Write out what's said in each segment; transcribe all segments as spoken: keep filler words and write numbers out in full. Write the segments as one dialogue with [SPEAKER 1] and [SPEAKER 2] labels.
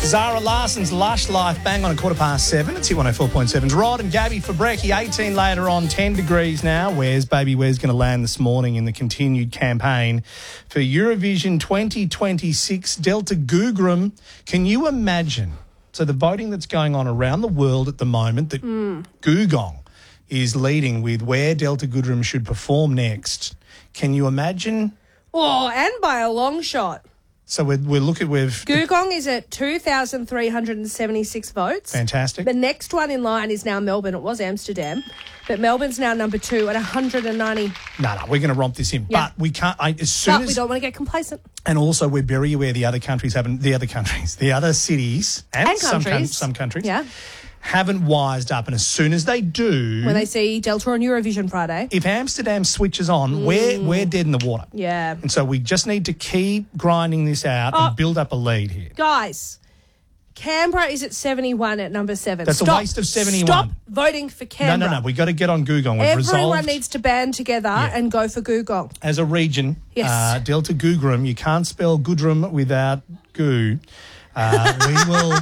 [SPEAKER 1] Zara Larson's Lush Life, bang on a quarter past seven. It's here one oh four point seven's Rod and Gabby for Brekkie. eighteen later on, ten degrees now. Where's Baby Where's going to land this morning in the continued campaign for Eurovision twenty twenty-six Delta Googrum. Can you imagine? So the voting that's going on around the world at the moment, that mm. Googong is leading with where Delta Googrum should perform next. Can you imagine?
[SPEAKER 2] Oh, and by a long shot.
[SPEAKER 1] So we're, we're looking with...
[SPEAKER 2] Googong is at two thousand three hundred seventy-six votes.
[SPEAKER 1] Fantastic.
[SPEAKER 2] The next one in line is now Melbourne. It was Amsterdam. But Melbourne's now number two at one hundred ninety.
[SPEAKER 1] No, no, we're going to romp this in.
[SPEAKER 2] Yeah.
[SPEAKER 1] But we can't... I, as soon
[SPEAKER 2] but
[SPEAKER 1] as,
[SPEAKER 2] we don't want to get complacent.
[SPEAKER 1] And also we're very aware the other countries haven't... The other countries, the other cities and,
[SPEAKER 2] and
[SPEAKER 1] some,
[SPEAKER 2] countries.
[SPEAKER 1] some countries...
[SPEAKER 2] Yeah.
[SPEAKER 1] haven't wised up, and as soon as they do...
[SPEAKER 2] When they see Delta on Eurovision Friday...
[SPEAKER 1] If Amsterdam switches on, mm. we're, we're dead in the water.
[SPEAKER 2] Yeah.
[SPEAKER 1] And so we just need to keep grinding this out oh, and build up a lead here.
[SPEAKER 2] Guys, Canberra is at seventy-one at number seven.
[SPEAKER 1] That's
[SPEAKER 2] Stop,
[SPEAKER 1] a waste of seventy-one.
[SPEAKER 2] Stop voting for Canberra.
[SPEAKER 1] No, no, no. We've got to get on Googong. We've
[SPEAKER 2] Everyone
[SPEAKER 1] resolved,
[SPEAKER 2] needs to band together yeah. and go for Googong.
[SPEAKER 1] As a region,
[SPEAKER 2] yes.
[SPEAKER 1] uh, Delta Googrum, you can't spell Goodrum without goo. Uh, we will...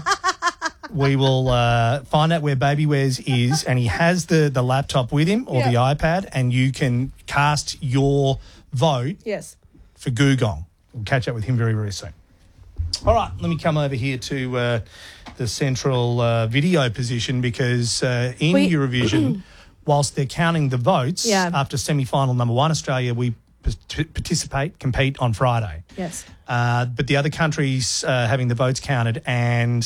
[SPEAKER 1] We will uh, find out where Baby Where's is, and he has the, the laptop with him or yeah. the iPad, and you can cast your vote
[SPEAKER 2] yes.
[SPEAKER 1] for Googong. We'll catch up with him very, very soon. All right, let me come over here to uh, the central uh, video position because uh, in we- Eurovision, whilst they're counting the votes
[SPEAKER 2] yeah.
[SPEAKER 1] after semi-final number one, Australia, we p- participate, compete on Friday.
[SPEAKER 2] Yes.
[SPEAKER 1] Uh, but the other countries uh, having the votes counted, and...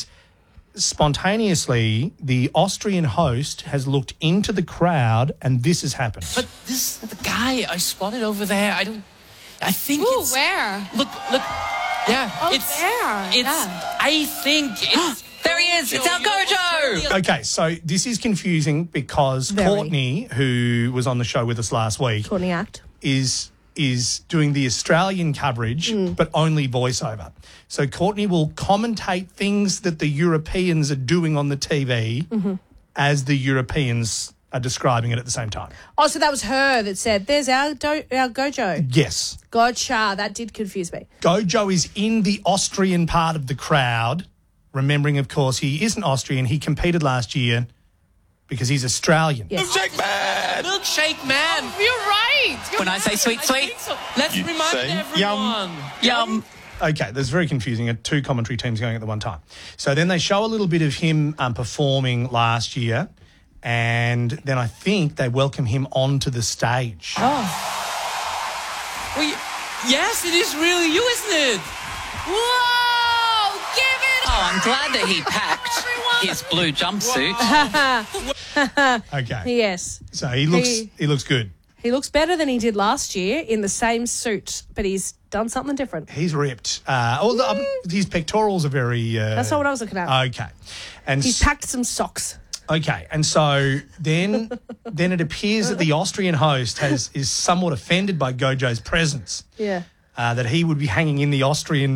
[SPEAKER 1] spontaneously, the Austrian host has looked into the crowd and this has happened.
[SPEAKER 3] But this the guy I spotted over there. I don't. I think
[SPEAKER 4] Ooh,
[SPEAKER 3] it's
[SPEAKER 4] where?
[SPEAKER 3] Look, look. Yeah,
[SPEAKER 4] oh,
[SPEAKER 3] it's
[SPEAKER 4] there.
[SPEAKER 3] It's.
[SPEAKER 4] Yeah.
[SPEAKER 3] I think it's.
[SPEAKER 4] There he is. It's El Gojo.
[SPEAKER 1] Okay, so this is confusing because
[SPEAKER 2] Very.
[SPEAKER 1] Courtney, who was on the show with us last week,
[SPEAKER 2] Courtney Act,
[SPEAKER 1] is is doing the Australian coverage, mm. but only voiceover. So Courtney will commentate things that the Europeans are doing on the T V mm-hmm. as the Europeans are describing it at the same time.
[SPEAKER 2] Oh, so that was her that said, there's our, do- our Gojo.
[SPEAKER 1] Yes.
[SPEAKER 2] Gotcha. That did confuse me.
[SPEAKER 1] Gojo is in the Austrian part of the crowd, remembering, of course, he isn't Austrian. He competed last year because he's Australian.
[SPEAKER 2] Yes.
[SPEAKER 3] Milkshake man! Milkshake man!
[SPEAKER 4] Oh, you're right.
[SPEAKER 3] When I say sweet, sweet, so. Let's
[SPEAKER 5] you
[SPEAKER 3] remind
[SPEAKER 5] say,
[SPEAKER 3] everyone.
[SPEAKER 5] Yum.
[SPEAKER 3] Yum.
[SPEAKER 1] Okay, that's very confusing. Two commentary teams going at the one time. So then they show a little bit of him um, performing last year, and then I think they welcome him onto the stage.
[SPEAKER 3] Oh. Well, yes, it is really you, isn't it?
[SPEAKER 4] Whoa! Give it
[SPEAKER 6] Oh, I'm glad that he packed his blue jumpsuit.
[SPEAKER 1] Okay.
[SPEAKER 2] Yes.
[SPEAKER 1] So he looks
[SPEAKER 2] He-
[SPEAKER 1] he looks good.
[SPEAKER 2] He looks better than he did last year in the same suit, but he's done something different.
[SPEAKER 1] He's ripped. Uh, although, um, his pectorals are very... Uh,
[SPEAKER 2] That's not what I was looking at.
[SPEAKER 1] Okay. And
[SPEAKER 2] He's packed some socks.
[SPEAKER 1] Okay, and so then then it appears that the Austrian host has is somewhat offended by Gojo's presence.
[SPEAKER 2] Yeah.
[SPEAKER 1] Uh, that he would be hanging in the Austrian